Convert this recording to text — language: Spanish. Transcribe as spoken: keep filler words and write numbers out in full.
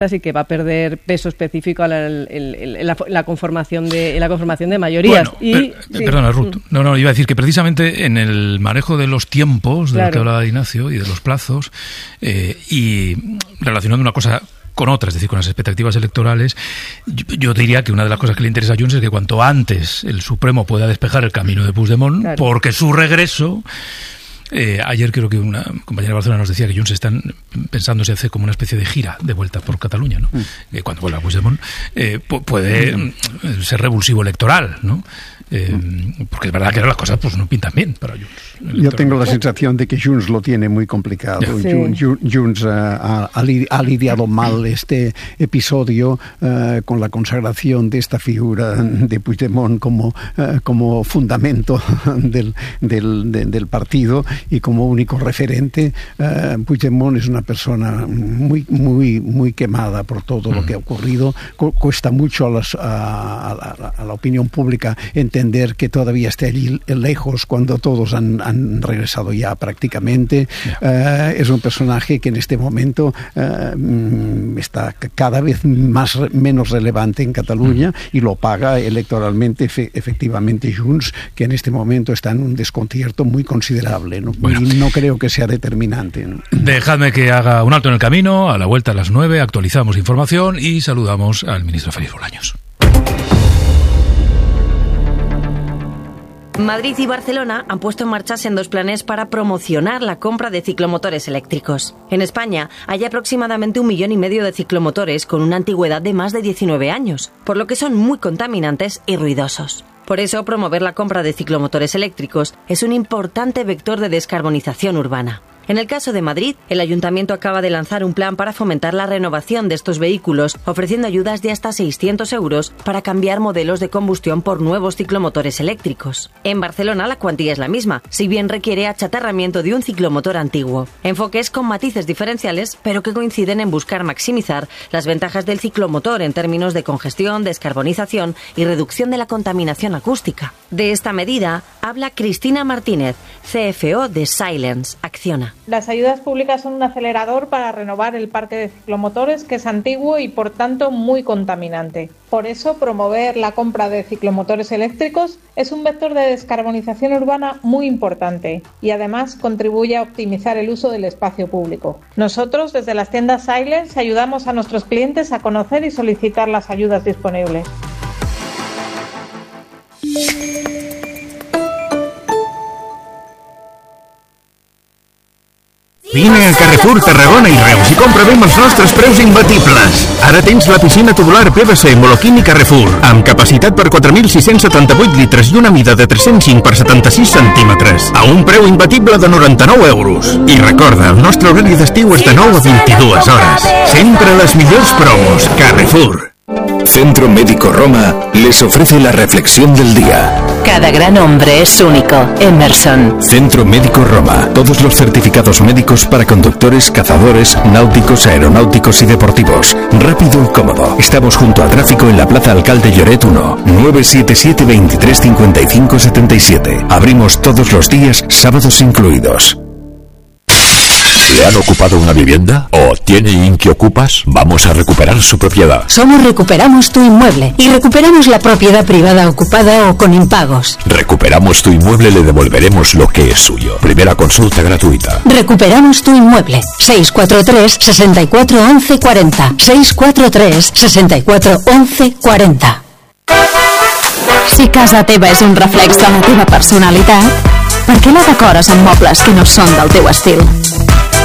así que va a perder peso específico en la, en la, la conformación de en la conformación de mayorías. Bueno, y, per, sí. Perdona, Ruth. No, no, iba a decir que precisamente en el manejo de los tiempos, de claro. lo que hablaba Ignacio, y de los plazos, eh, y relacionando una cosa con otras, es decir, con las expectativas electorales, yo, yo diría que una de las cosas que le interesa a Junts es que cuanto antes el Supremo pueda despejar el camino de Puigdemont, claro. porque su regreso... Eh, ayer creo que una compañera de Barcelona nos decía que Junts están pensando si hace como una especie de gira de vuelta por Cataluña, ¿no? Mm. Que cuando vuelva Puigdemont eh, pu- puede mm. ser revulsivo electoral, ¿no? Eh, porque es verdad que las cosas pues no pintan bien para Junts. Yo tengo la sensación de que Junts lo tiene muy complicado. Sí. Junts uh, ha, ha lidiado mal este episodio uh, con la consagración de esta figura de Puigdemont como, uh, como fundamento del, del, de, del partido y como único referente. Uh, Puigdemont es una persona muy, muy, muy quemada por todo mm. lo que ha ocurrido. Cu- cuesta mucho a, las, a, a, a la opinión pública entender entender que todavía esté allí lejos cuando todos han, han regresado ya prácticamente. Yeah. Uh, es un personaje que en este momento uh, está cada vez más menos relevante en Cataluña mm. y lo paga electoralmente fe, efectivamente Junts, que en este momento está en un desconcierto muy considerable, ¿no? Bueno. Y no creo que sea determinante, ¿no? Dejadme que haga un alto en el camino. A la vuelta a las nueve actualizamos información y saludamos al ministro Félix Bolaños. Madrid y Barcelona han puesto en marcha sendos planes para promocionar la compra de ciclomotores eléctricos. En España hay aproximadamente un millón y medio de ciclomotores con una antigüedad de más de diecinueve años, por lo que son muy contaminantes y ruidosos. Por eso, promover la compra de ciclomotores eléctricos es un importante vector de descarbonización urbana. En el caso de Madrid, el Ayuntamiento acaba de lanzar un plan para fomentar la renovación de estos vehículos, ofreciendo ayudas de hasta seiscientos euros para cambiar modelos de combustión por nuevos ciclomotores eléctricos. En Barcelona la cuantía es la misma, si bien requiere achatarramiento de un ciclomotor antiguo. Enfoques con matices diferenciales, pero que coinciden en buscar maximizar las ventajas del ciclomotor en términos de congestión, descarbonización y reducción de la contaminación acústica. De esta medida habla Cristina Martínez, C F O de Silence, Acciona. Las ayudas públicas son un acelerador para renovar el parque de ciclomotores, que es antiguo y por tanto muy contaminante. Por eso, promover la compra de ciclomotores eléctricos es un vector de descarbonización urbana muy importante y además contribuye a optimizar el uso del espacio público. Nosotros, desde las tiendas Silence, ayudamos a nuestros clientes a conocer y solicitar las ayudas disponibles. Vine a Carrefour, Tarragona i Reus i comprovem els nostres preus imbatibles. Ara tens la piscina tubular P V C Moloquín i Carrefour, amb capacitat per quatre mil sis-cents setanta-vuit litres i una mida de tres-cents cinc per setanta-sis centímetres, a un preu imbatible de noranta-nou euros. I recorda, el nostre horari d'estiu és de nou a vint-i-dues hores. Sempre les millors promos. Carrefour. Centro Médico Roma les ofrece la reflexión del día. Cada gran hombre es único. Emerson. Centro Médico Roma. Todos los certificados médicos para conductores, cazadores, náuticos, aeronáuticos y deportivos. Rápido y cómodo. Estamos junto al tráfico en la Plaza Alcalde Lloret uno. nueve siete siete, veintitrés cincuenta y cinco setenta y siete. Abrimos todos los días, sábados incluidos. ¿Le han ocupado una vivienda? ¿O tiene Inquiocupas? Vamos a recuperar su propiedad. Somos Recuperamos tu Inmueble y recuperamos la propiedad privada ocupada o con impagos. Recuperamos tu inmueble, le devolveremos lo que es suyo. Primera consulta gratuita. Recuperamos tu Inmueble. seis cuatro tres, seis cuatro, once cuarenta. seis cuatro tres, seis cuatro, once cuarenta. Si casa teva és un reflex de la teva personalitat, per què la decores amb mobles que no són del teu estil?